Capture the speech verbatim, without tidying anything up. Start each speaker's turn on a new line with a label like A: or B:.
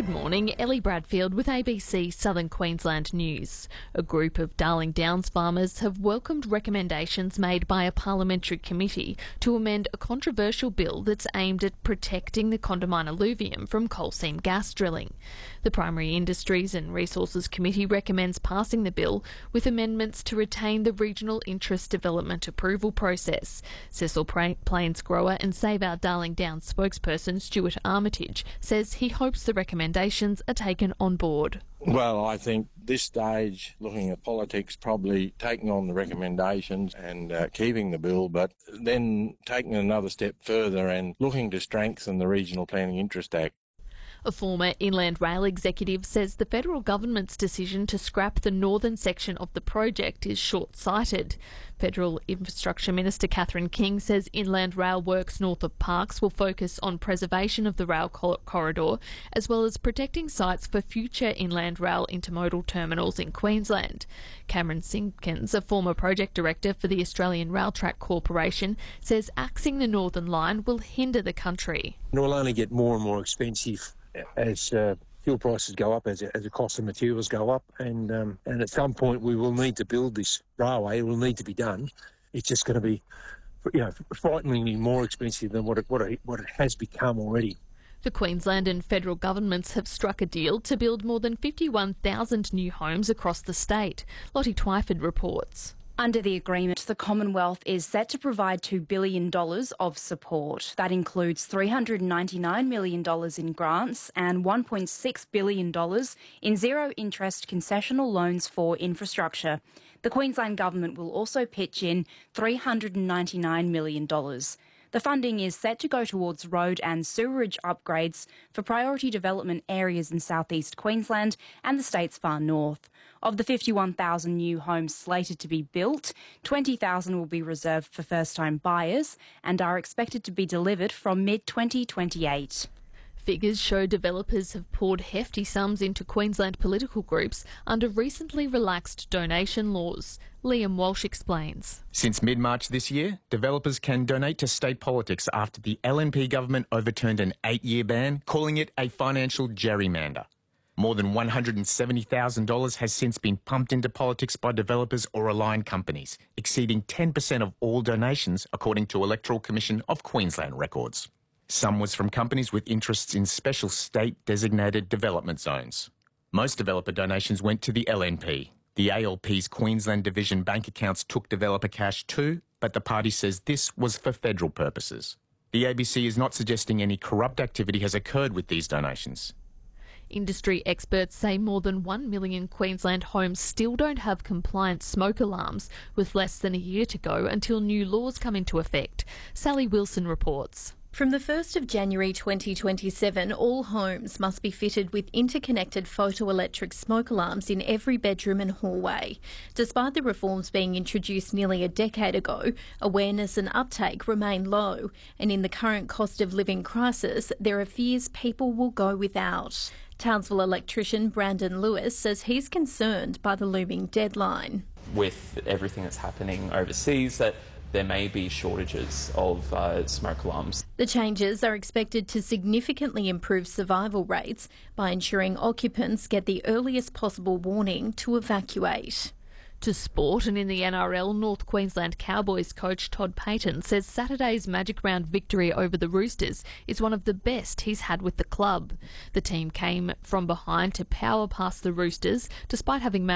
A: Good morning, Ellie Bradfield with A B C Southern Queensland News. A group of Darling Downs farmers have welcomed recommendations made by a parliamentary committee to amend a controversial bill that's aimed at protecting the Condamine alluvium from coal seam gas drilling. The Primary Industries and Resources Committee recommends passing the bill with amendments to retain the regional interest development approval process. Cecil Plains grower and Save Our Darling Downs spokesperson Stuart Armitage says he hopes the recommendations are taken on board.
B: Well, I think this stage, looking at politics, probably taking on the recommendations and uh, keeping the bill, but then taking another step further and looking to strengthen the Regional Planning Interest Act.
A: A former Inland Rail executive says the federal government's decision to scrap the northern section of the project is short-sighted. Federal Infrastructure Minister Catherine King says Inland Rail works north of Parkes will focus on preservation of the rail cor- corridor as well as protecting sites for future Inland Rail intermodal terminals in Queensland. Cameron Simpkins, a former project director for the Australian Rail Track Corporation, says axing the Northern Line will hinder the country.
C: It will only get more and more expensive as uh, fuel prices go up, as, as the cost of materials go up, and um, and at some point we will need to build this railway. It will need to be done. It's just going to be, you know, frighteningly more expensive than what it, what it, what it has become already.
A: The Queensland and federal governments have struck a deal to build more than fifty-one thousand new homes across the state. Lottie Twyford reports.
D: Under the agreement, the Commonwealth is set to provide two billion dollars of support. That includes three hundred ninety-nine million dollars in grants and one point six billion dollars in zero-interest concessional loans for infrastructure. The Queensland Government will also pitch in three hundred ninety-nine million dollars. The funding is set to go towards road and sewerage upgrades for priority development areas in southeast Queensland and the state's far north. Of the fifty-one thousand new homes slated to be built, twenty thousand will be reserved for first-time buyers and are expected to be delivered from mid twenty twenty-eight.
A: Figures show developers have poured hefty sums into Queensland political groups under recently relaxed donation laws. Liam Walsh explains.
E: Since mid-March this year, developers can donate to state politics after the L N P government overturned an eight-year ban, calling it a financial gerrymander. More than one hundred seventy thousand dollars has since been pumped into politics by developers or aligned companies, exceeding ten percent of all donations, according to Electoral Commission of Queensland records. Some was from companies with interests in special state-designated development zones. Most developer donations went to the L N P. The A L P's Queensland Division bank accounts took developer cash too, but the party says this was for federal purposes. The A B C is not suggesting any corrupt activity has occurred with these donations.
A: Industry experts say more than one million Queensland homes still don't have compliant smoke alarms, with less than a year to go until new laws come into effect. Sally Wilson reports.
F: From the first of January twenty twenty-seven, all homes must be fitted with interconnected photoelectric smoke alarms in every bedroom and hallway. Despite the reforms being introduced nearly a decade ago, awareness and uptake remain low, and in the current cost of living crisis, there are fears people will go without. Townsville electrician Brandon Lewis says he's concerned by the looming deadline.
G: With everything that's happening overseas, that there may be shortages of uh, smoke alarms.
F: The changes are expected to significantly improve survival rates by ensuring occupants get the earliest possible warning to evacuate.
A: To sport, and in the N R L, North Queensland Cowboys coach Todd Payton says Saturday's Magic Round victory over the Roosters is one of the best he's had with the club. The team came from behind to power past the Roosters despite having